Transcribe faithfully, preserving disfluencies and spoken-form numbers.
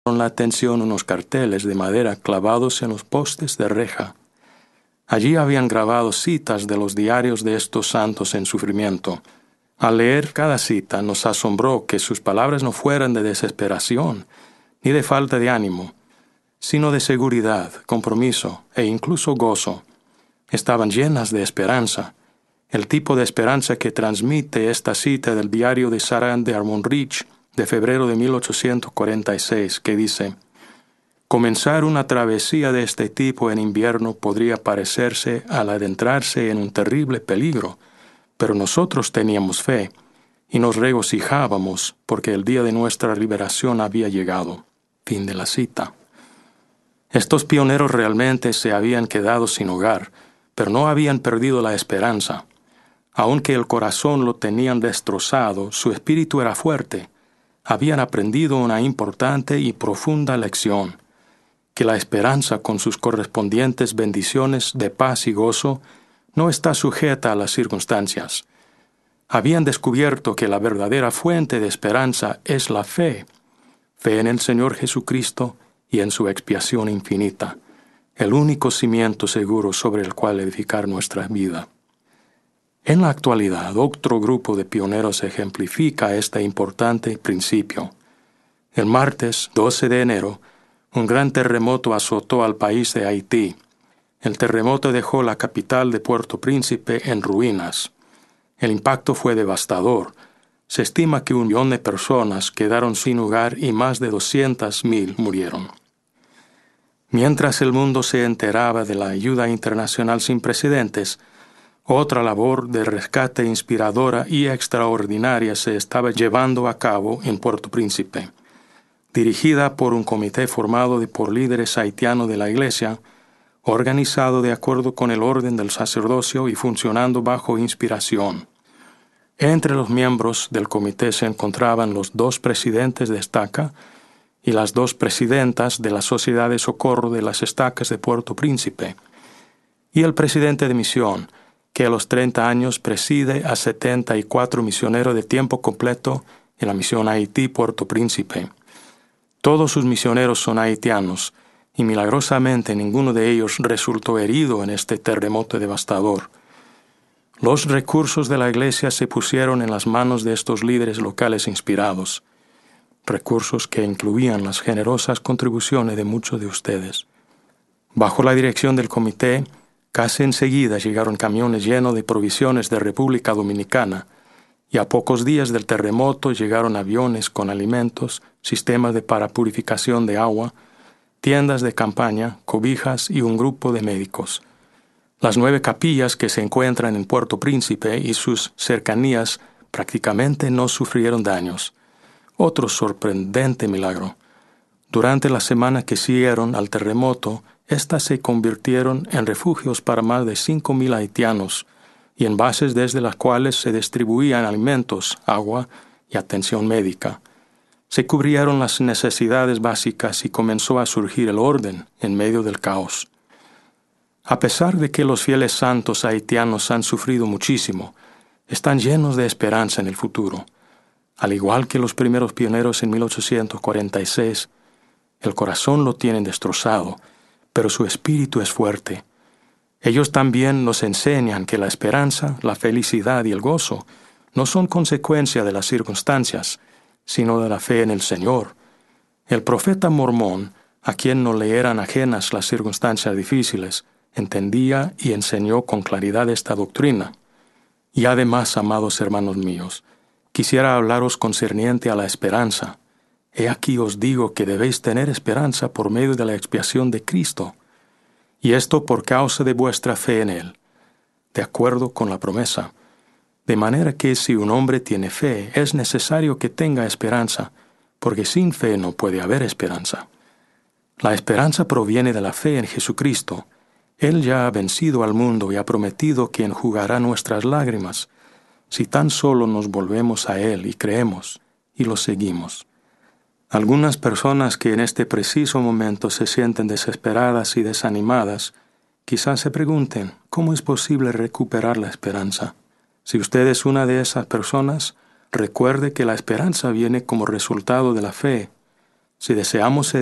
la atención unos carteles de madera clavados en los postes de reja. Allí habían grabado citas de los diarios de estos santos en sufrimiento. Al leer cada cita nos asombró que sus palabras no fueran de desesperación ni de falta de ánimo, sino de seguridad, compromiso e incluso gozo. Estaban llenas de esperanza, el tipo de esperanza que transmite esta cita del diario de Sarah de Armonridge de febrero de mil ochocientos cuarenta y seis, que dice: «Comenzar una travesía de este tipo en invierno podría parecerse al adentrarse en un terrible peligro, pero nosotros teníamos fe y nos regocijábamos porque el día de nuestra liberación había llegado». Fin de la cita. Estos pioneros realmente se habían quedado sin hogar, pero no habían perdido la esperanza. Aunque el corazón lo tenían destrozado, su espíritu era fuerte. Habían aprendido una importante y profunda lección, que la esperanza con sus correspondientes bendiciones de paz y gozo no está sujeta a las circunstancias. Habían descubierto que la verdadera fuente de esperanza es la fe, fe en el Señor Jesucristo y en su expiación infinita, el único cimiento seguro sobre el cual edificar nuestra vida. En la actualidad, otro grupo de pioneros ejemplifica este importante principio. El martes doce de enero, un gran terremoto azotó al país de Haití. El terremoto dejó la capital de Puerto Príncipe en ruinas. El impacto fue devastador. Se estima que un millón de personas quedaron sin hogar y más de doscientas mil murieron. Mientras el mundo se enteraba de la ayuda internacional sin precedentes, otra labor de rescate inspiradora y extraordinaria se estaba llevando a cabo en Puerto Príncipe. Dirigida por un comité formado por líderes haitianos de la Iglesia, organizado de acuerdo con el orden del sacerdocio y funcionando bajo inspiración. Entre los miembros del comité se encontraban los dos presidentes de estaca y las dos presidentas de la Sociedad de Socorro de las Estacas de Puerto Príncipe, y el presidente de misión, que a los treinta años preside a setenta y cuatro misioneros de tiempo completo en la misión Haití-Puerto Príncipe. Todos sus misioneros son haitianos, y milagrosamente ninguno de ellos resultó herido en este terremoto devastador. Los recursos de la Iglesia se pusieron en las manos de estos líderes locales inspirados, recursos que incluían las generosas contribuciones de muchos de ustedes. Bajo la dirección del comité, casi enseguida llegaron camiones llenos de provisiones de República Dominicana, y a pocos días del terremoto llegaron aviones con alimentos, sistemas de parapurificación de agua, tiendas de campaña, cobijas y un grupo de médicos. Las nueve capillas que se encuentran en Puerto Príncipe y sus cercanías prácticamente no sufrieron daños. Otro sorprendente milagro. Durante las semanas que siguieron al terremoto, estas se convirtieron en refugios para más de cinco mil haitianos y en bases desde las cuales se distribuían alimentos, agua y atención médica. Se cubrieron las necesidades básicas y comenzó a surgir el orden en medio del caos. A pesar de que los fieles santos haitianos han sufrido muchísimo, están llenos de esperanza en el futuro. Al igual que los primeros pioneros en mil ochocientos cuarenta y seis, el corazón lo tienen destrozado, pero su espíritu es fuerte. Ellos también nos enseñan que la esperanza, la felicidad y el gozo no son consecuencia de las circunstancias, sino de la fe en el Señor. El profeta mormón, a quien no le eran ajenas las circunstancias difíciles, entendía y enseñó con claridad esta doctrina. Y además, amados hermanos míos, quisiera hablaros concerniente a la esperanza. He aquí os digo que debéis tener esperanza por medio de la expiación de Cristo, y esto por causa de vuestra fe en Él, de acuerdo con la promesa. De manera que si un hombre tiene fe, es necesario que tenga esperanza, porque sin fe no puede haber esperanza. La esperanza proviene de la fe en Jesucristo. Él ya ha vencido al mundo y ha prometido que enjugará nuestras lágrimas, si tan solo nos volvemos a Él y creemos y lo seguimos. Algunas personas que en este preciso momento se sienten desesperadas y desanimadas, quizás se pregunten, ¿cómo es posible recuperar la esperanza? Si usted es una de esas personas, recuerde que la esperanza viene como resultado de la fe. Si deseamos